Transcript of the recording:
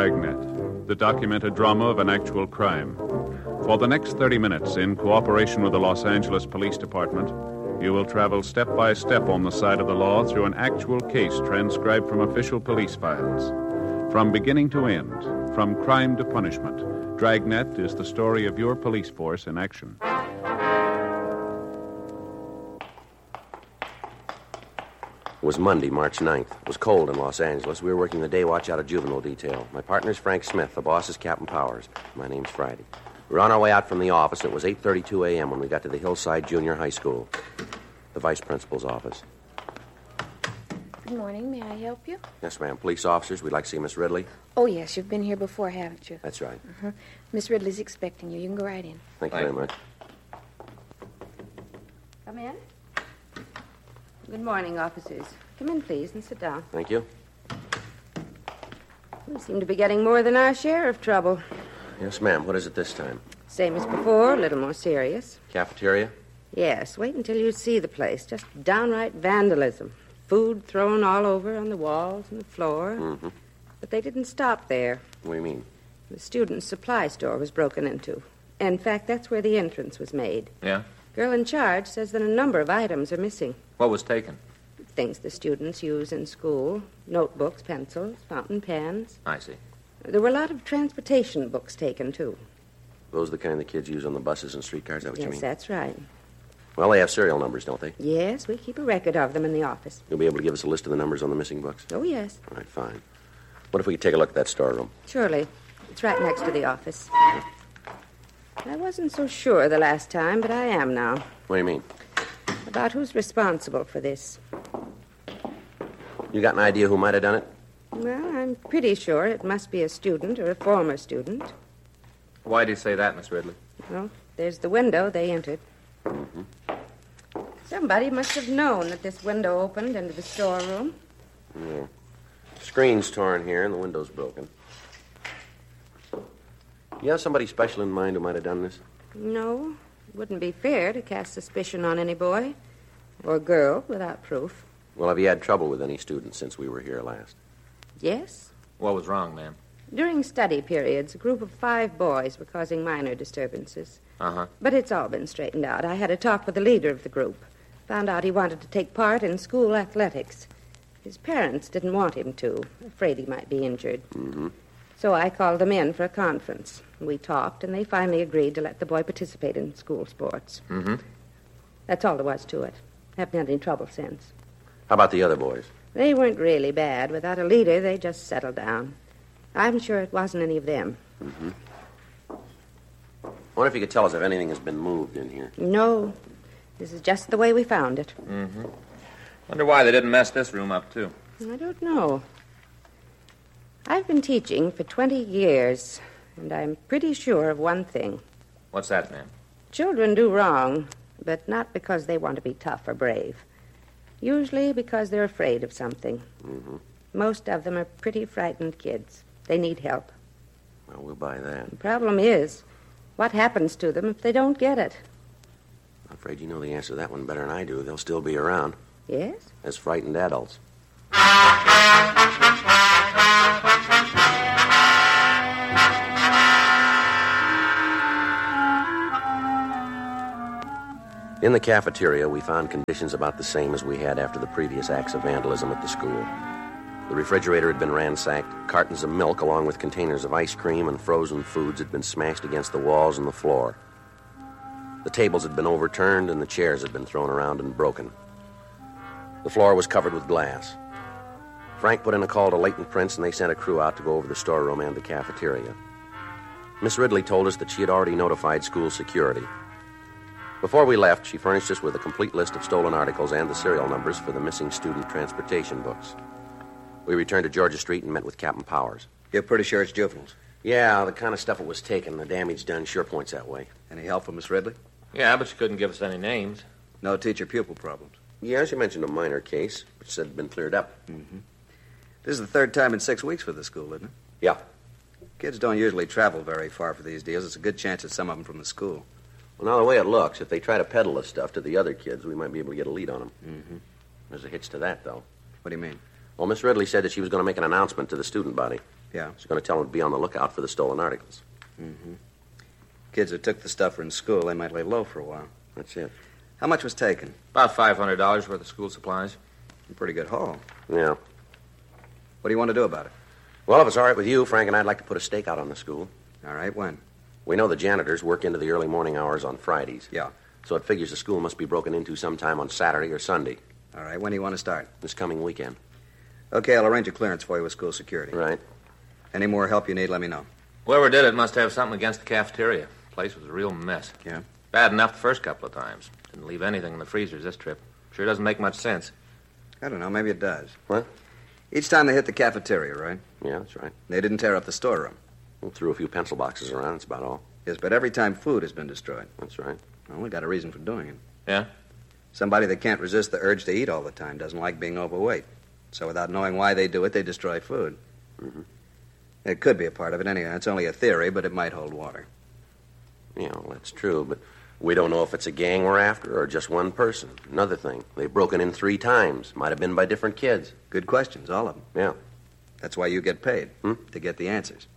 Dragnet, the documented drama of an actual crime. For the next 30 minutes, in cooperation with the Los Angeles Police Department, you will travel step by step on the side of the law through an actual case transcribed from official police files. From beginning to end, from crime to punishment, Dragnet is the story of your police force in action. It was Monday, March 9th. It was cold in Los Angeles. We were working the day watch out of juvenile detail. My partner's Frank Smith. The boss is Captain Powers. My name's Friday. We were on our way out from the office. It was 8:32 a.m. when we got to the Hillside Junior High School, the vice principal's office. Good morning. May I help you? Yes, ma'am. Police officers, we'd like to see Miss Ridley. Oh, yes. You've been here before, haven't you? That's right. Uh-huh. Miss Ridley's expecting you. You can go right in. Thank you very much. Come in. Good morning, officers. Come in, please, and sit down. Thank you. We seem to be getting more than our share of trouble. Yes, ma'am. What is it this time? Same as before, a little more serious. Cafeteria? Yes, wait until you see the place. Just downright vandalism. Food thrown all over on the walls and the floor. Mm-hmm. But they didn't stop there. What do you mean? The student's supply store was broken into. In fact, that's where the entrance was made. Yeah? Girl in charge says that a number of items are missing. What was taken? Things the students use in school. Notebooks, pencils, fountain pens. I see. There were a lot of transportation books taken, too. Those are the kind the kids use on the buses and streetcars, is that what you mean? Yes, that's right. Well, they have serial numbers, don't they? Yes, we keep a record of them in the office. You'll be able to give us a list of the numbers on the missing books? Oh, yes. All right, fine. What if we could take a look at that storeroom? Surely. It's right next to the office. I wasn't so sure the last time, but I am now. What do you mean? About who's responsible for this. You got an idea who might have done it? Well, I'm pretty sure it must be a student or a former student. Why do you say that, Miss Ridley? Well, there's the window they entered. Mm-hmm. Somebody must have known that this window opened into the storeroom. Yeah. Screen's torn here and the window's broken. You have somebody special in mind who might have done this? No, it wouldn't be fair to cast suspicion on any boy or girl without proof. Well, have you had trouble with any students since we were here last? Yes. What was wrong, ma'am? During study periods, a group of 5 boys were causing minor disturbances. Uh-huh. But it's all been straightened out. I had a talk with the leader of the group. Found out he wanted to take part in school athletics. His parents didn't want him to, afraid he might be injured. Mm-hmm. So I called them in for a conference. We talked, and they finally agreed to let the boy participate in school sports. Mm-hmm. That's all there was to it. Haven't had any trouble since. How about the other boys? They weren't really bad. Without a leader, they just settled down. I'm sure it wasn't any of them. Mm-hmm. I wonder if you could tell us if anything has been moved in here. No. This is just the way we found it. Mm-hmm. Wonder why they didn't mess this room up, too. I don't know. I've been teaching for 20 years, and I'm pretty sure of one thing. What's that, ma'am? Children do wrong, but not because they want to be tough or brave. Usually because they're afraid of something. Mm-hmm. Most of them are pretty frightened kids. They need help. Well, we'll buy that. The problem is, what happens to them if they don't get it? I'm afraid you know the answer to that one better than I do. They'll still be around. Yes? As frightened adults. In the cafeteria, we found conditions about the same as we had after the previous acts of vandalism at the school. The refrigerator had been ransacked. Cartons of milk, along with containers of ice cream and frozen foods, had been smashed against the walls and the floor. The tables had been overturned, and the chairs had been thrown around and broken. The floor was covered with glass. Frank put in a call to Leighton Prince, and they sent a crew out to go over the storeroom and the cafeteria. Miss Ridley told us that she had already notified school security. Before we left, she furnished us with a complete list of stolen articles and the serial numbers for the missing student transportation books. We returned to Georgia Street and met with Captain Powers. You're pretty sure it's juveniles? Yeah, the kind of stuff that was taken. The damage done sure points that way. Any help from Miss Ridley? Yeah, but she couldn't give us any names. No teacher-pupil problems? Yeah, she mentioned a minor case, which said had been cleared up. Mm-hmm. This is the 3rd time in 6 weeks for the school, isn't it? Yeah. Kids don't usually travel very far for these deals. It's a good chance that some of them from the school. Well, now, the way it looks, if they try to peddle this stuff to the other kids, we might be able to get a lead on them. Mm-hmm. There's a hitch to that, though. What do you mean? Well, Miss Ridley said that she was going to make an announcement to the student body. Yeah. She's going to tell them to be on the lookout for the stolen articles. Kids who took the stuff were in school, they might lay low for a while. That's it. How much was taken? About $500 worth of school supplies. A pretty good haul. Yeah. What do you want to do about it? Well, if it's all right with you, Frank and I'd like to put a stake out on the school. All right, when? We know the janitors work into the early morning hours on Fridays. Yeah. So it figures the school must be broken into sometime on Saturday or Sunday. All right, when do you want to start? This coming weekend. Okay, I'll arrange a clearance for you with school security. Right. Any more help you need, let me know. Whoever did it must have something against the cafeteria. The place was a real mess. Yeah? Bad enough the first couple of times. Didn't leave anything in the freezers this trip. Sure doesn't make much sense. I don't know, maybe it does. What? Each time they hit the cafeteria, right? Yeah, that's right. They didn't tear up the storeroom. We threw a few pencil boxes around. That's about all. Yes, but every time food has been destroyed. That's right. Well, we got a reason for doing it. Yeah? Somebody that can't resist the urge to eat all the time doesn't like being overweight. So without knowing why they do it, they destroy food. It could be a part of it anyway. It's only a theory, but it might hold water. Yeah, well, that's true, but we don't know if it's a gang we're after or just one person. Another thing, they've broken in 3 times. Might have been by different kids. Good questions, all of them. Yeah. That's why you get paid, to get the answers.